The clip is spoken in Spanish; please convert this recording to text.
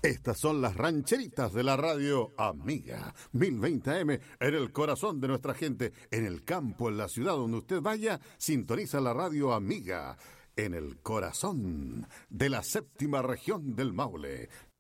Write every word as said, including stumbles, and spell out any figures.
Estas son las rancheritas de la radio Amiga mil veinte A M, en el corazón de nuestra gente, en el campo, en la ciudad, donde usted vaya, sintoniza la radio Amiga, en el corazón de la séptima región del Maule.